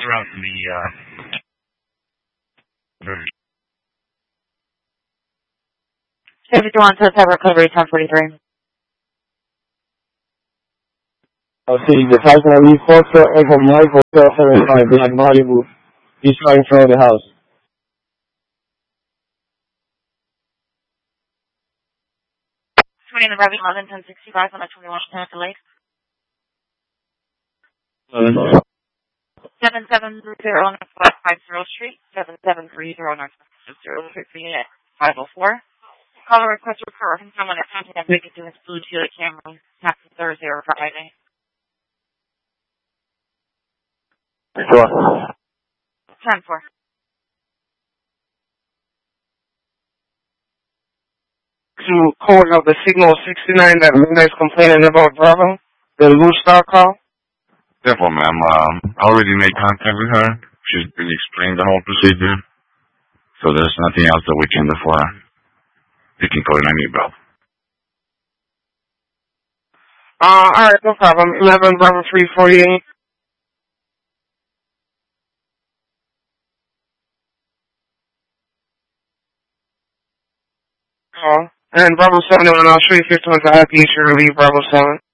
throughout the, If you want to have recovery 1043. I'll see the 594 Echo Mike Hotel 75 Black Malibu. He's right in front of the house. In the Rabbit 111065 on the 21 Tampa Lake. 7730 Northwest 50 Street, 7730 Northwest 50 Street, unit 504. Caller request report from someone attempting to make it to his blue Chile Camry, taxi Thursday or Friday. Sure. 10-4. To code of the signal 69 that Linda's complaining about Bravo, the Blue Star call? Therefore, ma'am, I already made contact with her. She's been explained the whole procedure. So there's nothing else that we can do for her. You can call in any Bravo. Alright, no problem. 11 Bravo 348. And Bravo 7, and I'll show you 51 to IP, you should relieve Bravo 7.